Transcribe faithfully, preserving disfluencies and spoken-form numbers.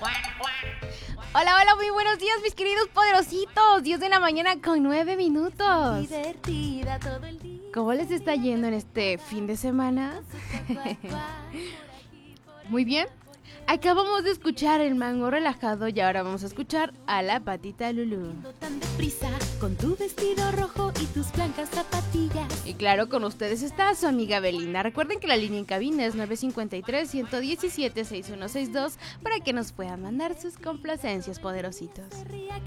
Hola, hola, muy buenos días, mis queridos poderositos. diez de la mañana con nueve minutos. Divertida todo el día. ¿Cómo les está yendo en este fin de semana? Muy bien. Acabamos de escuchar el mango relajado y ahora vamos a escuchar a la patita Lulú. Tan deprisa con tu vestido rojo y tus blancas zapatillas. Y claro, con ustedes está su amiga Belinda. Recuerden que la línea en cabina es nueve cinco tres, uno uno siete, seis uno seis dos para que nos puedan mandar sus complacencias, poderositos.